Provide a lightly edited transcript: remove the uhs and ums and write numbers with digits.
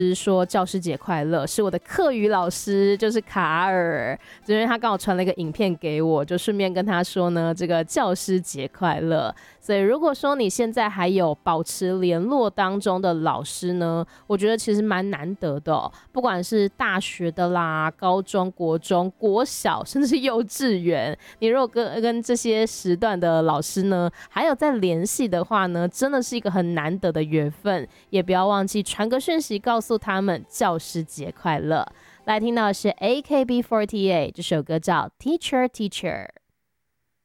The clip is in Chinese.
说教师节快乐，是我的课语老师，就是卡尔，因为他刚好传了一个影片给我，就顺便跟他说呢，这个教师节快乐。所以如果说你现在还有保持联络当中的老师呢，我觉得其实蛮难得的哦，不管是大学的啦、高中、国中、国小，甚至是幼稚园，你如果跟这些时段的老师呢，还有在联系的话呢，真的是一个很难得的缘分，也不要忘记传个讯息告诉他们教师节快乐。来听到的是 AKB48 这首歌叫 Teacher Teacher。